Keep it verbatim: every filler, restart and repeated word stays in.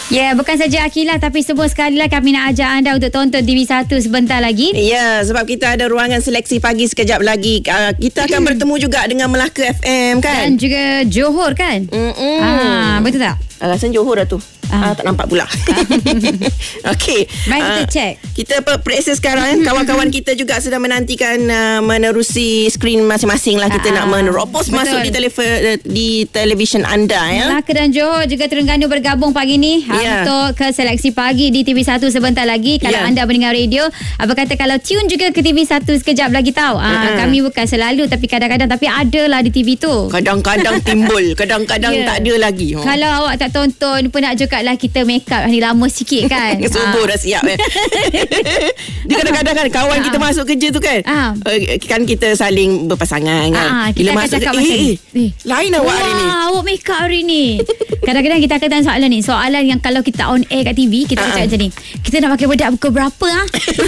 Ya, yeah, bukan saja Akilah tapi semua sekali lah kami nak ajak anda untuk tonton T V satu sebentar lagi. Ya, yeah, sebab kita ada ruangan seleksi pagi sekejap lagi. Uh, kita akan bertemu juga dengan Melaka F M kan? Dan juga Johor kan? Mm-mm. Ah, betul tak? Alasan Johor dah tu. Ah. Ah, tak nampak pula. Okey. Mari kita ah, check. Kita periksa sekarang. Kawan-kawan kita juga sedang menantikan uh, menerusi skrin masing-masing lah. Kita ah, nak menerobos betul. masuk di, telefon, di televisyen anda. Ya? Melaka dan Johor juga Terengganu bergabung pagi ni yeah. untuk ke seleksi pagi di T V satu sebentar lagi. Kalau yeah. anda mendengar radio, apa kata kalau tune juga ke T V satu sekejap lagi tahu. Ah, uh-huh. Kami bukan selalu tapi kadang-kadang tapi adalah di T V tu. Kadang-kadang timbul, kadang-kadang yeah. tak ada lagi. Oh. Kalau awak tak tonton, penat jugalah kita make up ni lama sikit kan. Subuh dah siap eh. Dia kadang-kadang kan kawan kita masuk kerja tu kan. Uh, kan kita saling berpasangan kan. Uh, kita Bila akan masuk cakap eh, macam eh, ni. Eh, lain awak hari ni. Wah, awak make up hari ni. Kadang-kadang kita akan tanya soalan ni. Soalan yang kalau kita on air kat T V, kita uh-huh. cakap macam ni. Kita nak pakai bedak pukul berapa ah?